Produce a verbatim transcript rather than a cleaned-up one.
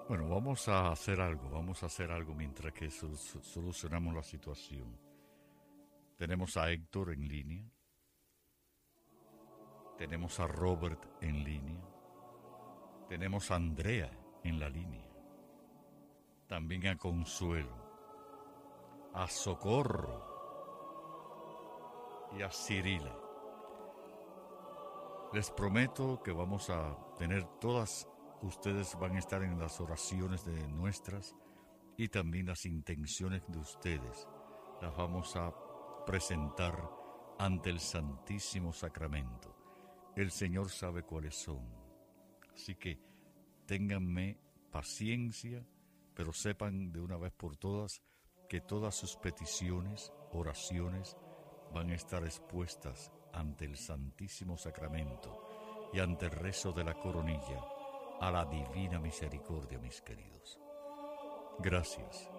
Bueno, vamos a hacer algo, vamos a hacer algo mientras que sol- solucionamos la situación. Tenemos a Héctor en línea, tenemos a Robert en línea, tenemos a Andrea en la línea, también a Consuelo, a Socorro y a Cirila. Les prometo que vamos a tener todas, ustedes van a estar en las oraciones de nuestras y también las intenciones de ustedes. Las vamos a presentar ante el Santísimo Sacramento. El Señor sabe cuáles son. Así que ténganme paciencia, pero sepan de una vez por todas que todas sus peticiones, oraciones, van a estar expuestas ante el Santísimo Sacramento y ante el rezo de la coronilla a la divina misericordia, mis queridos. Gracias.